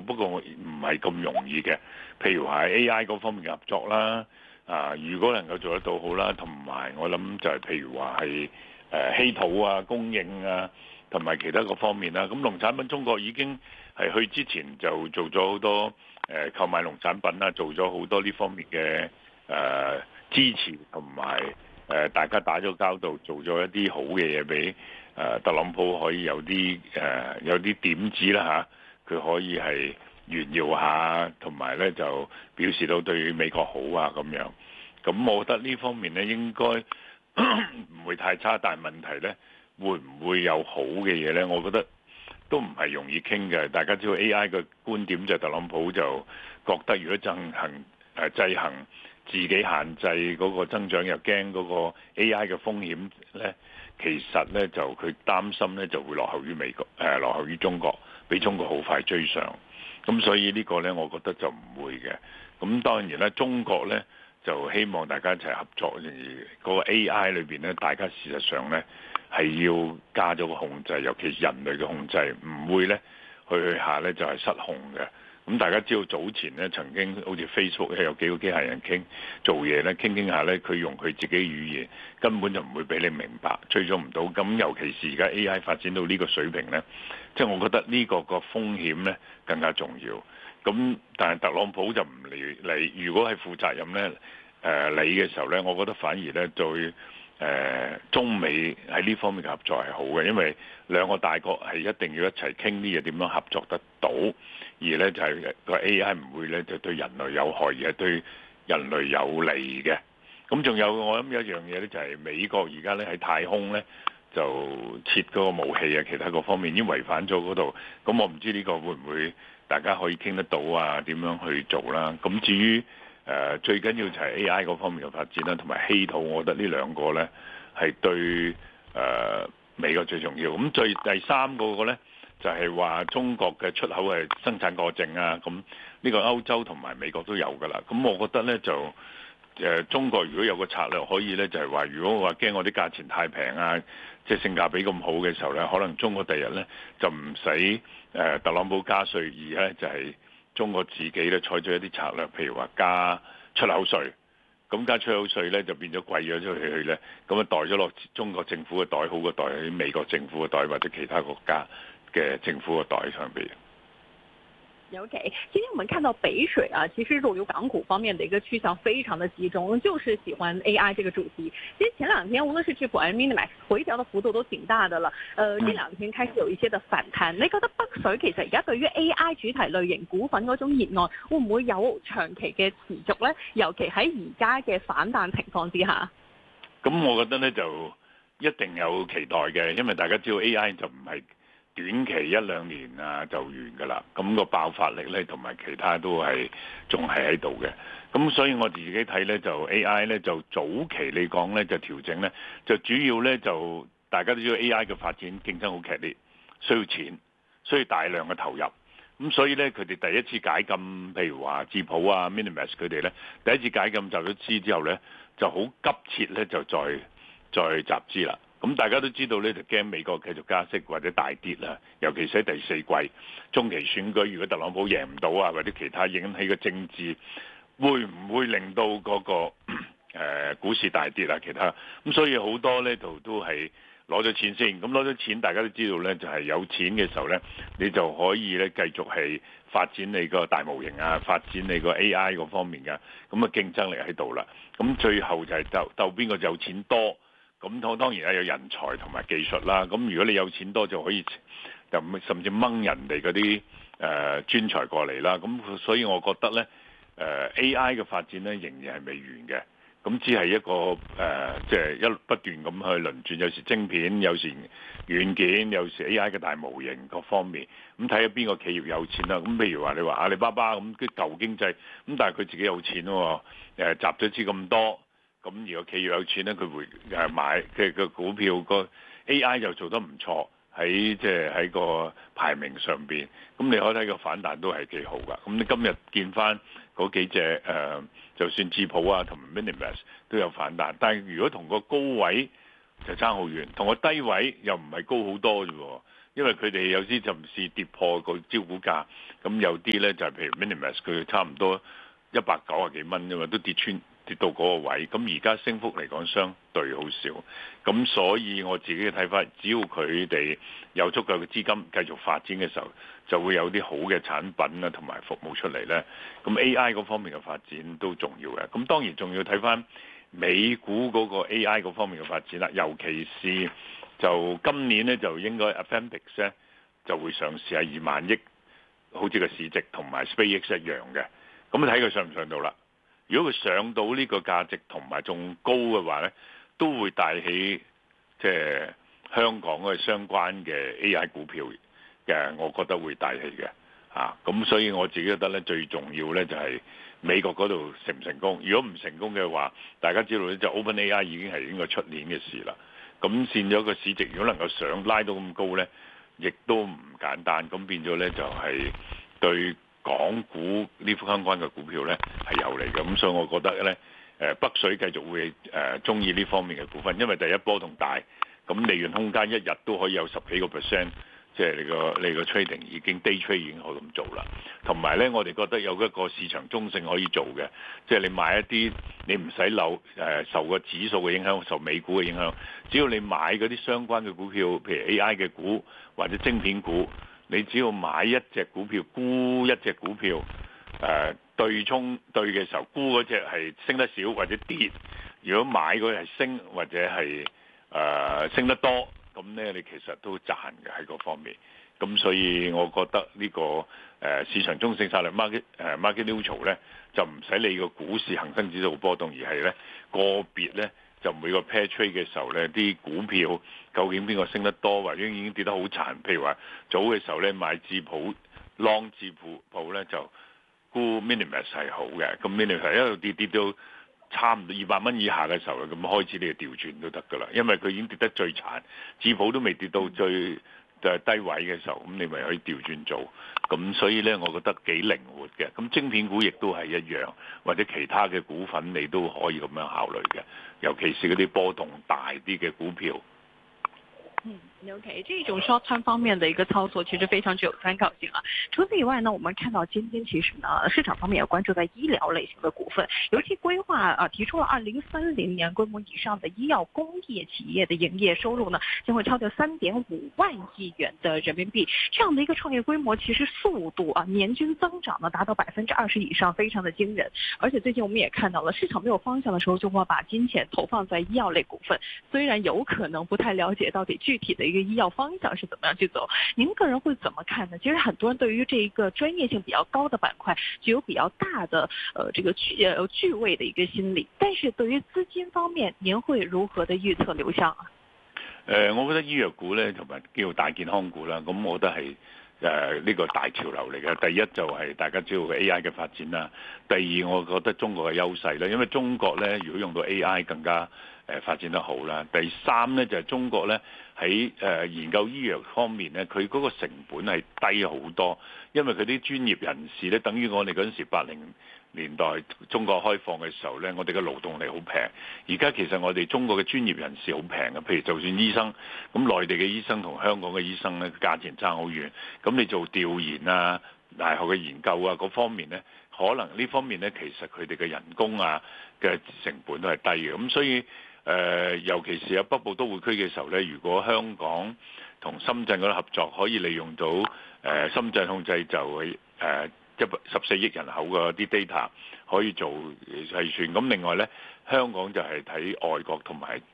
不過唔係咁容易嘅。譬如話喺 AI 嗰方面嘅合作啦，如果能夠做得到好啦，同埋我諗就係譬如話係稀土啊、供應啊，同埋其他個方面啦。咁農產品中國已經係去之前就做咗好多購買農產品啦，做咗好多呢方面嘅支持，同埋大家打咗交道，做咗一啲好嘅嘢俾特朗普可以有啲點子啦嚇，佢可以係炫耀下，同埋咧就表示到對美國好啊咁樣。咁我覺得呢方面咧應該唔會太差，但係問題咧會唔會有好嘅嘢咧？我覺得都唔係容易傾嘅。大家知道 AI 嘅觀點就係特朗普就覺得如果制衡自己限制嗰個增長，又驚嗰個 AI 嘅風險咧，其實咧就佢擔心咧就會落後於美國，落後於中國，俾中國好快追上。咁所以呢個咧，我覺得就唔會嘅。咁當然啦，中國咧就希望大家一齊合作，而嗰個 AI 裏邊咧，大家事實上咧係要加咗個控制，尤其是人類嘅控制，唔會咧去下咧就係失控嘅。咁大家知道早前咧曾經好似 Facebook 咧有幾個機械人做嘢咧，傾下咧，佢用佢自己語言根本就唔會俾你明白，追蹤唔到。咁尤其是而家 AI 發展到呢個水平咧，即係我覺得呢個風險咧更加重要。咁但係特朗普就唔理，如果係負責任咧理嘅時候咧，我覺得反而咧對中美喺呢方面嘅合作係好嘅，因為兩個大國係一定要一齊傾啲嘢點樣合作得到，而咧就係個 AI 唔會咧就對人類有害，而係對人類有利嘅。咁仲有我諗有一樣嘢咧，就係美國而家咧喺太空咧就設嗰個武器啊，其他各方面已經違反咗嗰度。咁我唔知呢個會唔會大家可以傾得到啊？點樣去做啦？咁至於最緊要就係 AI 嗰方面嘅發展啦，同埋稀土，我覺得呢兩個咧係對美國最重要。咁第三個咧就係話中國嘅出口係生產過剩啊。咁呢個歐洲同埋美國都有㗎啦。咁我覺得咧就中國如果有個策略可以咧，就係話如果我話驚我啲價錢太平啊，即係性價比咁好嘅時候咧，可能中國第日咧就唔使特朗普加稅，而咧就係中國自己咧採取一啲策略，譬如話加出口稅，咁加出口稅咧就變咗貴咗出去咧，咁啊袋咗落中國政府嘅袋，好過袋喺美國政府嘅袋或者其他國家嘅政府嘅袋上邊。 OK，今天我們看到北水啊，其實入流港股方面的一個趨向非常的集中，就是喜歡 AI 這個主題。其實前兩天無論是智普 Minimax 回調的幅度都挺大的了，這兩天開始有一些的反彈。你覺得北水其實而家對於 AI 主題類型股份嗰種熱愛，會唔會有長期嘅持續呢？尤其喺而家嘅反彈情況之下。 咁我覺得呢就一定有期待嘅，因為大家知道 AI 就唔係短期一兩年啊就完㗎啦，咁個爆發力咧同埋其他都係仲係喺度嘅。咁所以我自己睇咧就 AI 咧就早期嚟講咧就調整咧，就主要咧就大家都知道 AI 嘅發展競爭好劇烈，需要錢，需要大量嘅投入。咁所以咧佢哋第一次解禁，譬如話智普啊、Minimax 佢哋咧第一次解禁就咗資之後咧，就好急切咧就再集資啦。咁大家都知道咧，就驚美國繼續加息或者大跌啦，尤其是喺第四季中期選舉，如果特朗普贏唔到啊，或者其他引起嘅政治，會唔會令到嗰個股市大跌啊？其他咁，所以好多咧都係攞咗錢先。咁攞咗錢，大家都知道咧，就係有錢嘅時候咧，你就可以咧繼續係發展你個大模型啊，發展你個 AI 嗰方面嘅，咁啊競爭力喺度啦。咁最後就係鬥邊個有錢多。咁當然有人才同埋技術啦。咁如果你有錢多就可以，就甚至掹人哋嗰啲專才過嚟啦。咁所以我覺得咧AI 嘅發展咧仍然係未完嘅。咁只係一個即係一不斷咁去輪轉，有時晶片，有時軟件，有時 AI 嘅大模型各方面。咁睇下邊個企業有錢啦。咁譬如話你話阿里巴巴咁啲舊經濟，咁但係佢自己有錢喎，集咗資咁多。咁如果企業有錢咧，佢會買嘅個股票個 AI 就做得唔錯，喺即係喺個排名上邊。咁你可以睇個反彈都係幾好噶。咁你今日見翻嗰幾隻就算智普啊同埋 Minimax 都有反彈，但係如果同個高位就差好遠，同個低位又唔係高好多啫喎。 因為佢哋有啲就唔是跌破個招股價，咁有啲咧就係、譬如 Minimax 佢差唔多190幾蚊啫嘛，都跌到嗰個位，咁而家升幅嚟講相對好少，咁所以我自己嘅睇法，只要佢哋有足夠嘅資金繼續發展嘅時候，就會有啲好嘅產品啊同埋服務出嚟咧。咁 AI 嗰方面嘅發展都重要嘅，咁當然仲要睇翻美股嗰個 AI 嗰方面嘅發展啦，尤其是就今年咧就應該 Appendix 咧就會上市係2萬億，好似個市值同埋 SpaceX 一樣嘅，咁睇佢上唔上到啦。如果佢上到呢個價值同埋仲高嘅話呢，都會帶起即係香港嘅相關嘅 AI 股票嘅，我覺得會帶起嘅咁所以我自己覺得呢，最重要呢就係美國嗰度成唔成功。如果唔成功嘅話，大家知道呢就 OpenAI 已經係應該出年嘅事啦。咁佔咗個市值，如果能夠拉到咁高呢，亦都唔簡單。咁變咗呢，就係對港股呢副相關嘅股票呢係有利嘅，咁所以我覺得呢，北水繼續會中意呢方面嘅股份，因為第一波動大，咁利潤空間一日都可以有10幾個%，即係你個 trading 已經 day trade 已經可以咁做啦。同埋呢，我哋覺得有一個市場中性可以做嘅，即係你買一啲你唔使受個指數嘅影響，受美股嘅影響，只要你買嗰啲相關嘅股票，譬如 AI 嘅股或者晶片股。你只要買一隻股票，沽一隻股票，對沖對嘅時候，沽嗰隻係升得少或者跌；如果買嗰隻係升或者係升得多，咁咧你其實都賺嘅喺嗰方面。咁所以我覺得呢個市場中性策略 market neutral 咧，就唔使理個股市恒生指數波動，而係咧個別咧。就每個 pair trade 嘅時候咧，啲股票究竟邊個升得多，或者已經跌得好殘？譬如話早嘅時候咧買智普 long 智普咧就沽 Minimax 係好嘅，咁 Minimax 一路跌到差唔多200蚊以下嘅時候，咁開始你就調轉都得㗎啦，因為佢已經跌得最殘，智普都未跌到最低位嘅時候，咁你咪可以調轉做。咁所以咧，我覺得幾靈活嘅。咁晶片股亦都係一樣，或者其他嘅股份你都可以咁樣考慮嘅，尤其是嗰啲波動大啲嘅股票。 OK， 這種 short term 方面的一個操作其實非常具有參考性啊。除此以外呢，我們看到今天其實呢，市場方面也關注在醫療類型的股份，尤其規劃提出了2030年規模以上的醫藥工業企業的營業收入呢，將會超過3.5萬億元的人民幣。這樣的一個創業規模，其實速度年均增長呢達到20%以上，非常的驚人。而且最近我們也看到了，市場沒有方向的時候，就會把金錢投放在醫藥類股份，雖然有可能不太了解到底具體的一個醫藥方向是怎麼樣去走，您個人會怎麼看呢？其實很多人對於這一個專業性比較高的板塊具有比較大的這個趣味的一個心理，但是對於資金方面，您會如何的預測流向啊？ 我覺得醫藥股咧同埋叫大健康股啦，咁我覺得係呢個大潮流嚟嘅。第一就係大家知道 AI 嘅發展啦，第二我覺得中國嘅優勢啦，因為中國咧如果用到 AI 更加發展得好啦。第三咧就係中國咧喺研究醫藥方面咧，佢嗰個成本係低好多，因為佢啲專業人士咧，等於我哋嗰陣時80年代中國開放嘅時候咧，我哋嘅勞動力好平。而家其實我哋中國嘅專業人士好平嘅，譬如就算醫生，咁內地嘅醫生同香港嘅醫生咧價錢差好遠。咁你做調研啊、大學嘅研究啊嗰方面咧，可能呢方面咧其實佢哋嘅人工啊嘅成本都係低嘅。咁所以尤其是有北部都會區嘅時候咧，如果香港同深圳嗰啲合作，可以利用到深圳控制就會14億人口嘅啲 data 可以做計算。咁另外咧，香港就係睇外國同埋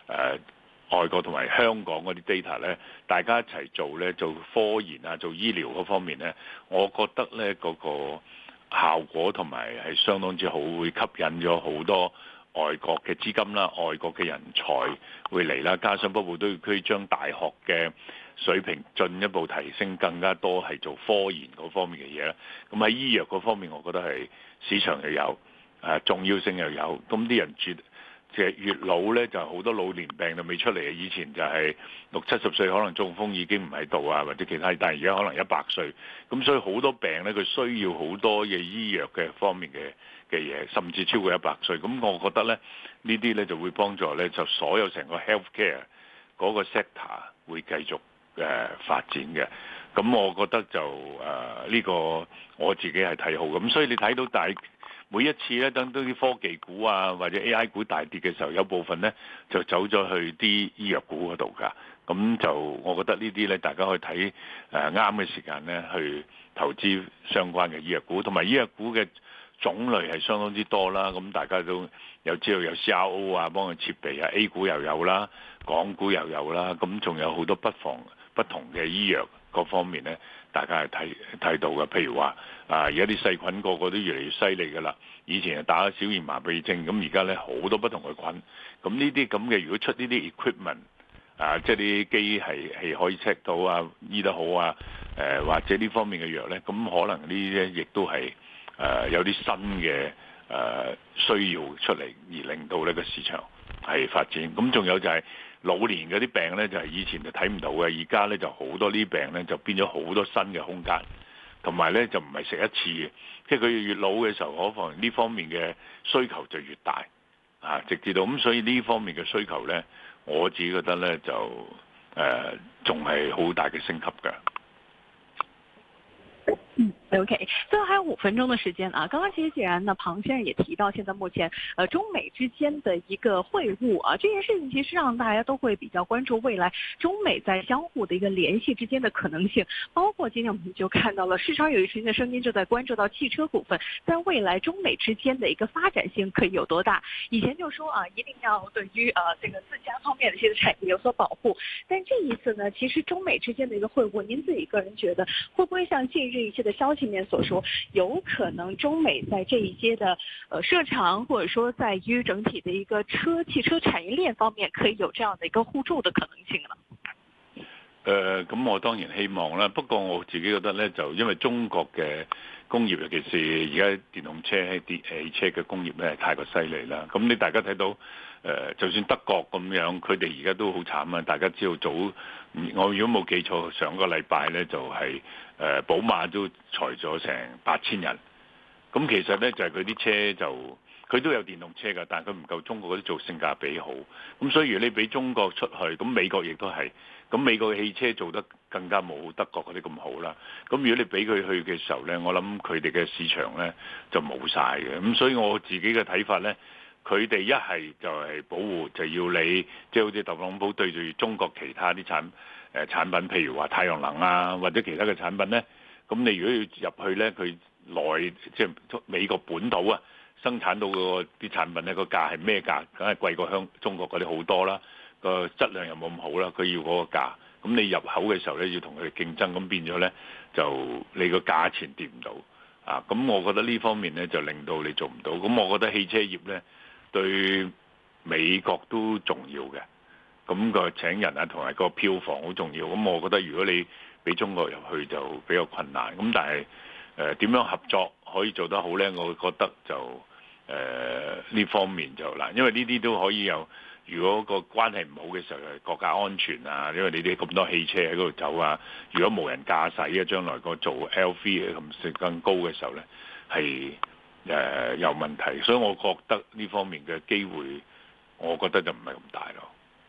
香港嗰啲 data 咧，大家一齊做咧，做科研啊，做醫療嗰方面咧，我覺得咧嗰個效果同埋係相當之好，會吸引咗好多外國嘅資金啦，外國嘅人才會嚟啦，加上北部都會區將大學嘅水平進一步提升，更加多係做科研嗰方面嘅嘢啦。咁喺醫藥嗰方面，我覺得係市場又有，重要性又有。咁啲人其實越老咧，就好多老年病就未出嚟。以前就係60、70歲可能中風已經唔喺度啊，或者其他，但係而家可能100歲。咁所以好多病咧，佢需要好多嘅醫藥嘅方面嘅嘢，甚至超過100歲。咁我覺得咧，呢啲咧就會幫助咧，就所有成個 healthcare 嗰個 sector 會繼續發展嘅。咁我覺得就呢個我自己係睇好。咁所以你睇到每一次咧，等啲科技股啊或者 AI 股大跌嘅時候，有部分咧就走咗去啲醫藥股嗰度㗎。咁就我覺得呢啲咧，大家可以睇啱嘅時間咧去投資相關嘅醫藥股，同埋醫藥股嘅種類係相當之多啦。咁大家都有知道有 CRO 啊，幫佢設備啊 ，A 股又有啦，港股又有啦。咁仲有好多不同嘅醫藥各方面咧，大家係睇到嘅。譬如話而家啲細菌個個都越嚟越犀利㗎啦。以前係打小兒麻痹症，咁而家咧好多不同嘅菌。咁呢啲咁嘅，如果出呢啲 equipment 即係啲機係可以 check 到啊，醫得好啊，或者呢方面嘅藥咧，咁可能呢啲咧亦都係有啲新嘅需要出嚟，而令到呢個市場係發展。咁仲有就係老年嗰啲病咧，就係以前就睇唔到嘅，而家咧就好多呢啲病咧就變咗好多新嘅空間，同埋咧就唔係食一次嘅，即係佢越老嘅時候，可能呢方面嘅需求就越大直至到咁，所以呢方面嘅需求咧，我自己覺得咧就仲係好大嘅升級嘅。 OK， 最後還有5分鐘的時間啊！剛剛其實既然呢，龐先生也提到，現在目前中美之間的一個會晤啊，這件事情其實讓大家都會比較關注未來中美在相互的一個聯繫之間的可能性。包括今天我們就看到了市場有一群的聲音就在關注到汽車股份在未來中美之間的一個發展性可以有多大。以前就說啊，一定要對於這個自家方面的一些產業有所保護，但這一次呢，其實中美之間的一個會晤，您自己個人覺得會不會像近日一些的消息面所說，有可能中美在這一些的設廠，或者說在於整體的一個汽車產業鏈方面，可以有這樣的一個互助的可能性呢？ 咁我當然希望啦，不過我自己覺得呢，就因為中國嘅工業，尤其是而家電動車、汽車嘅工業呢，太過犀利啦。咁你大家睇到就算德國咁樣，佢哋而家都好慘啊！大家知道我如果冇記錯，上個禮拜呢就係寶馬都裁咗成8000人。咁其實呢，就係佢啲車就佢都有電動車㗎，但係佢唔夠中國嗰啲做性價比好。咁所以如果你俾中國出去，咁美國亦都係。咁美國嘅汽車做得更加冇德國嗰啲咁好啦。咁如果你俾佢去嘅時候呢，我諗佢哋嘅市場呢就冇晒嘅。咁所以我自己嘅睇法呢，佢哋一係就係保護，就要你即係好似特朗普對住中國其他啲產品，譬如話太陽能啊或者其他嘅產品呢。咁你如果要入去呢，佢內即係美國本土啊生產到嗰啲產品呢，個價係咩價？梗係貴過中國嗰啲好多啦。個質量又冇咁好啦，佢要嗰個價，咁你入口嘅時候呢，要同佢哋競爭，咁變咗呢，就你個價錢跌唔到啊！咁我覺得呢方面呢，就令到你做唔到，咁我覺得汽車業呢，對美國都重要嘅，咁個請人啊同埋個票房好重要，咁我覺得如果你俾中國入去就比較困難，咁但係點樣合作可以做得好呢？我覺得就呢方面就難，因為呢啲都可以有。如果個關係唔好嘅時候，係國家安全啊，因為你哋咁多汽車喺嗰度走啊，如果無人駕駛啊，將來個做 LV 咁升更高嘅時候呢，係有問題，所以我覺得呢方面嘅機會，我覺得就唔係咁大咯。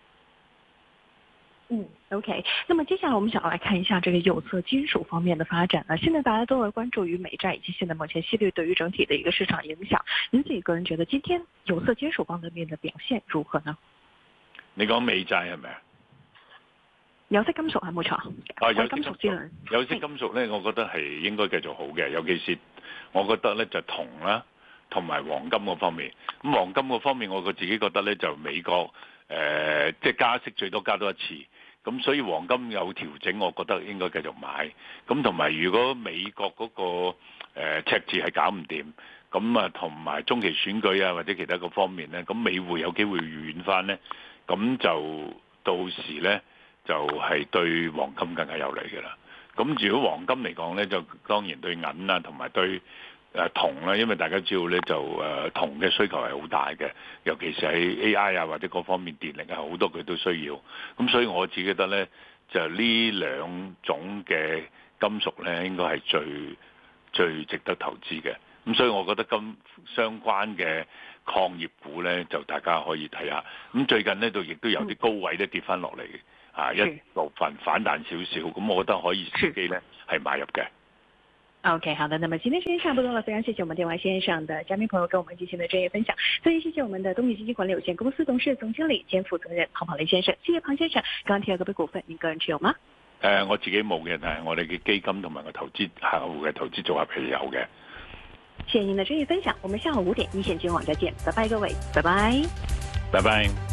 OK， 那麼接下來我們想要來看一下這個有色金屬方面的發展呢。現在大家都會關注於美債以及現在目前息率對於整體的一個市場影響。您自己個人覺得今天有色金屬方面的表現如何呢？ 你講美債係咪啊？ 有色金屬係冇錯。有金屬之類。 有色金屬呢，我覺得係應該繼續好嘅，尤其是我覺得呢就銅啦，同埋黃金嗰方面。咁黃金嗰方面，我自己覺得呢就美國即係加息最多加多一次。咁所以黃金有調整，我覺得應該繼續買。咁同埋如果美國嗰個赤字係搞唔掂，咁啊同埋中期選舉啊或者其他個方面呢，咁美匯有機會軟翻呢，咁就到時呢，就係對黃金更加有利嘅啦。咁如果黃金嚟講呢，就當然對銀啊同埋對銅啦，因為大家知道咧就銅嘅需求係好大嘅，尤其是喺 AI 啊或者各方面電力啊好多佢都需要，咁所以我自己覺得咧就呢兩種嘅金屬咧應該係最值得投資嘅，咁所以我覺得相關嘅礦業股咧就大家可以睇下，咁最近呢，就亦都有啲高位咧跌翻落嚟一部分反彈少少，咁我覺得可以自己咧係買入嘅。 OK， 好的。那麼今天時間差不多了，非常謝謝我們電話線上的嘉賓朋友跟我們進行的專業分享。特別謝謝我們的東閔基金管理有限公司董事總經理兼負責人龐寶雷先生。謝謝龐先生。剛剛提到嗰筆股份，您個人持有嗎？ 我自己冇嘅，但係我哋嘅基金同埋個投資客戶嘅投資組合係有嘅。 謝謝您的專業分享。我們下午5點一線金融網再見，拜拜各位，拜拜， 拜拜。